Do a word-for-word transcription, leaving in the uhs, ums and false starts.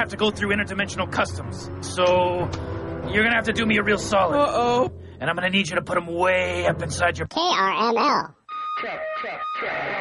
have to go through interdimensional customs. So you're gonna have to do me a real solid. Uh-oh. And I'm gonna need you to put them way up inside your... K R M L.